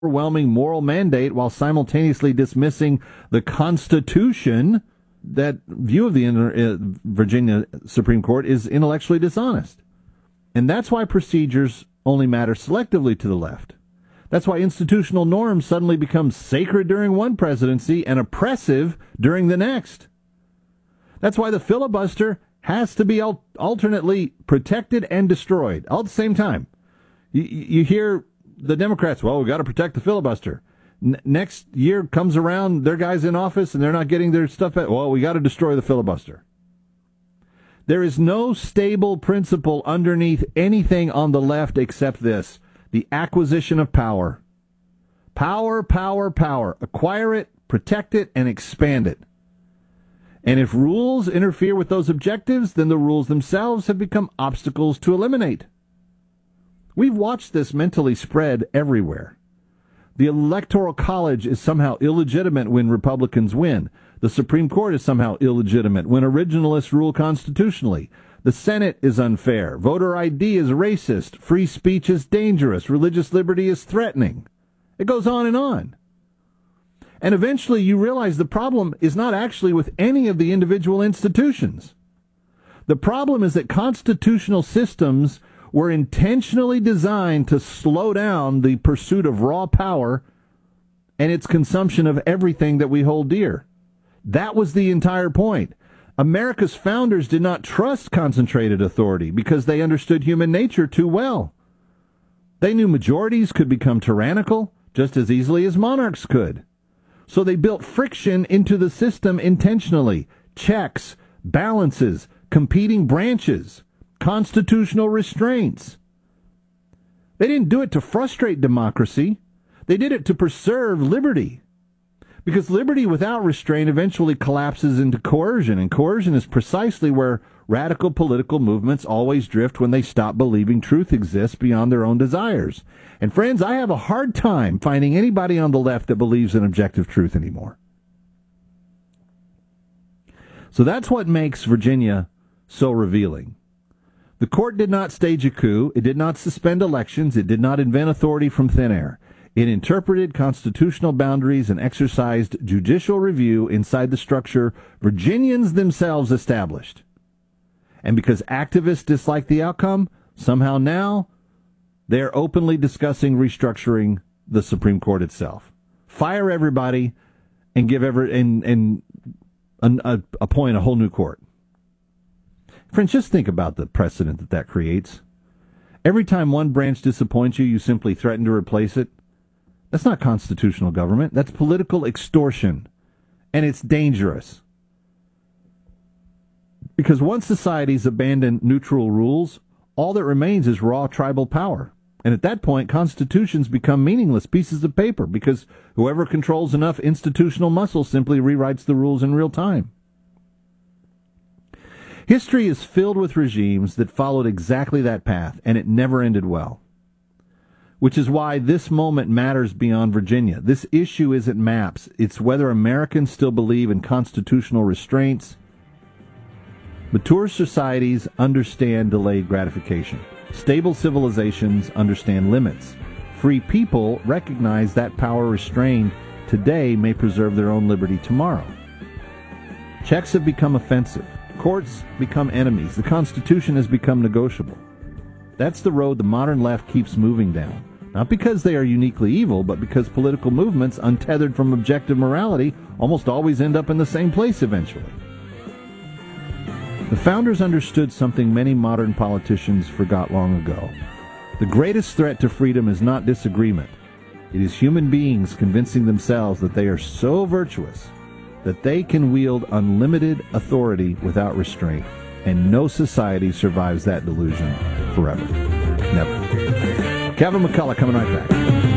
overwhelming moral mandate while simultaneously dismissing the Constitution. That view of the Virginia Supreme Court is intellectually dishonest. And that's why procedures only matter selectively to the left. That's why institutional norms suddenly become sacred during one presidency and oppressive during the next. That's why the filibuster has to be alternately protected and destroyed all at the same time. You hear the Democrats, well, we got to protect the filibuster. Next year comes around, their guys in office, and they're not getting their stuff back. Well, we got to destroy the filibuster. There is no stable principle underneath anything on the left except this, the acquisition of power. Power, power, power. Acquire it, protect it, and expand it. And if rules interfere with those objectives, then the rules themselves have become obstacles to eliminate. We've watched this mentally spread everywhere. The Electoral College is somehow illegitimate when Republicans win. The Supreme Court is somehow illegitimate when originalists rule constitutionally. The Senate is unfair. Voter ID is racist. Free speech is dangerous. Religious liberty is threatening. It goes on and on. And eventually you realize the problem is not actually with any of the individual institutions. The problem is that constitutional systems were intentionally designed to slow down the pursuit of raw power and its consumption of everything that we hold dear. That was the entire point. America's founders did not trust concentrated authority because they understood human nature too well. They knew majorities could become tyrannical just as easily as monarchs could. So they built friction into the system intentionally. Checks, balances, competing branches, constitutional restraints. They didn't do it to frustrate democracy. They did it to preserve liberty. Because liberty without restraint eventually collapses into coercion, and coercion is precisely where radical political movements always drift when they stop believing truth exists beyond their own desires. And friends, I have a hard time finding anybody on the left that believes in objective truth anymore. So that's what makes Virginia so revealing. The court did not stage a coup. It did not suspend elections. It did not invent authority from thin air. It interpreted constitutional boundaries and exercised judicial review inside the structure Virginians themselves established. And because activists dislike the outcome, somehow now they're openly discussing restructuring the Supreme Court itself. Fire everybody and give appoint a whole new court. Friends, just think about the precedent that creates. Every time one branch disappoints you, you simply threaten to replace it. That's not constitutional government. That's political extortion. And it's dangerous. Because once societies abandon neutral rules, all that remains is raw tribal power. And at that point, constitutions become meaningless pieces of paper because whoever controls enough institutional muscle simply rewrites the rules in real time. History is filled with regimes that followed exactly that path, and it never ended well. Which is why this moment matters beyond Virginia. This issue isn't maps. It's whether Americans still believe in constitutional restraints. Mature societies understand delayed gratification. Stable civilizations understand limits. Free people recognize that power restrained today may preserve their own liberty tomorrow. Checks have become offensive. Courts become enemies. The Constitution has become negotiable. That's the road the modern left keeps moving down. Not because they are uniquely evil, but because political movements untethered from objective morality almost always end up in the same place eventually. The founders understood something many modern politicians forgot long ago. The greatest threat to freedom is not disagreement. It is human beings convincing themselves that they are so virtuous that they can wield unlimited authority without restraint, and no society survives that delusion forever. Never. Kevin McCullough coming right back.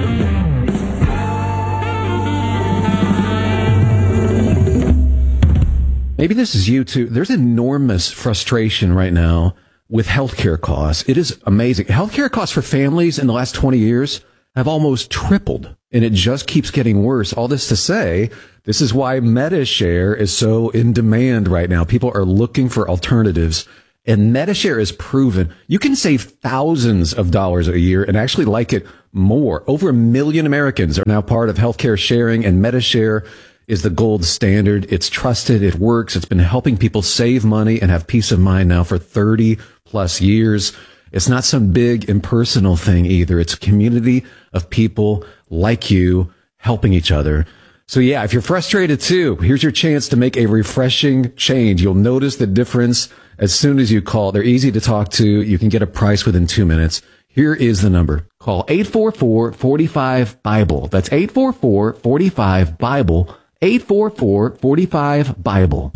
Maybe this is you too. There's enormous frustration right now with healthcare costs. It is amazing. Healthcare costs for families in the last 20 years have almost tripled, and it just keeps getting worse. All this to say, this is why MediShare is so in demand right now. People are looking for alternatives, and MediShare is proven you can save thousands of dollars a year and actually like it more. Over 1 million Americans are now part of healthcare sharing, and MediShare is the gold standard. It's trusted. It works. It's been helping people save money and have peace of mind now for 30 plus years. It's not some big impersonal thing either. It's a community of people like you helping each other. So yeah, if you're frustrated too, here's your chance to make a refreshing change. You'll notice the difference as soon as you call. They're easy to talk to. You can get a price within 2 minutes. Here is the number. Call 844-45-BIBLE. That's 844-45-BIBLE. 844-45-BIBLE.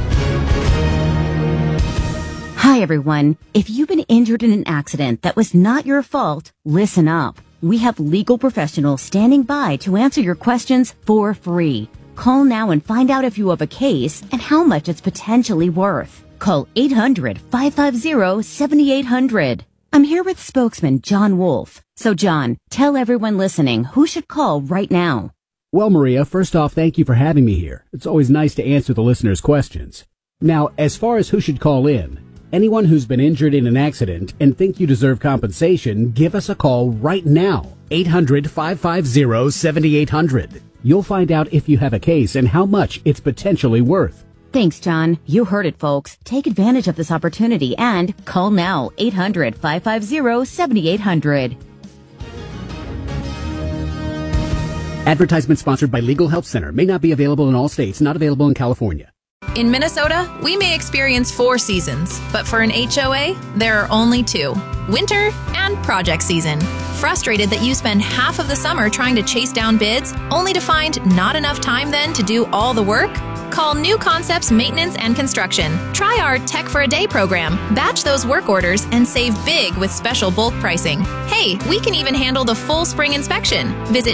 Hi, everyone. If you've been injured in an accident that was not your fault, listen up. We have legal professionals standing by to answer your questions for free. Call now and find out if you have a case and how much it's potentially worth. Call 800-550-7800. I'm here with spokesman John Wolf. So, John, tell everyone listening who should call right now. Well, Maria, first off, thank you for having me here. It's always nice to answer the listeners' questions. Now, as far as who should call in, anyone who's been injured in an accident and think you deserve compensation, give us a call right now. 800-550-7800. You'll find out if you have a case and how much it's potentially worth. Thanks, John. You heard it, folks. Take advantage of this opportunity and call now. 800-550-7800. Advertisement sponsored by Legal Help Center. May not be available in all states. Not available in California. In Minnesota, we may experience 4 seasons, but for an HOA, there are only 2. Winter and project season. Frustrated that you spend half of the summer trying to chase down bids, only to find not enough time then to do all the work? Call New Concepts Maintenance and Construction. Try our Tech for a Day program. Batch those work orders and save big with special bulk pricing. Hey, we can even handle the full spring inspection. Visit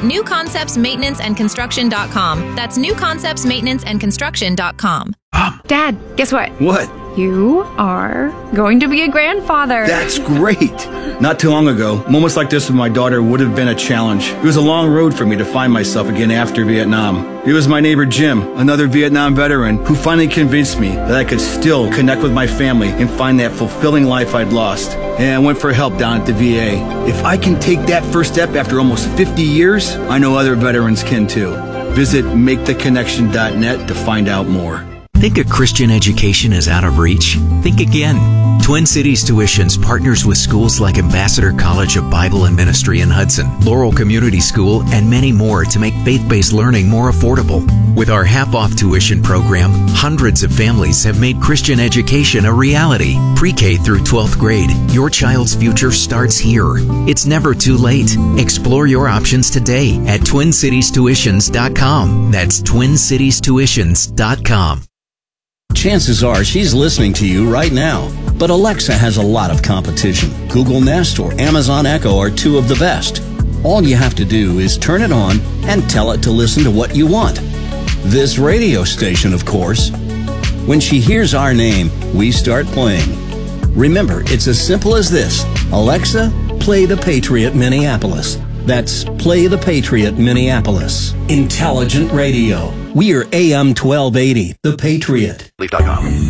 newconceptsmaintenanceandconstruction.com. That's newconceptsmaintenanceandconstruction.com. Dad, guess what? What? You are going to be a grandfather. That's great. Not too long ago, moments like this with my daughter would have been a challenge. It was a long road for me to find myself again after Vietnam. It was my neighbor Jim, another Vietnam veteran, who finally convinced me that I could still connect with my family and find that fulfilling life I'd lost. And I went for help down at the VA. If I can take that first step after almost 50 years, I know other veterans can too. Visit MakeTheConnection.net to find out more. Think a Christian education is out of reach? Think again. Twin Cities Tuitions partners with schools like Ambassador College of Bible and Ministry in Hudson, Laurel Community School, and many more to make faith-based learning more affordable. With our half-off tuition program, hundreds of families have made Christian education a reality. Pre-K through 12th grade, your child's future starts here. It's never too late. Explore your options today at TwinCitiesTuitions.com. That's TwinCitiesTuitions.com. Chances are she's listening to you right now. But Alexa has a lot of competition. Google Nest or Amazon Echo are 2 of the best. All you have to do is turn it on and tell it to listen to what you want. This radio station, of course. When she hears our name, we start playing. Remember, it's as simple as this. Alexa, play The Patriot Minneapolis. That's Play The Patriot Minneapolis. Intelligent radio. We are AM 1280, The Patriot. Leaf.com.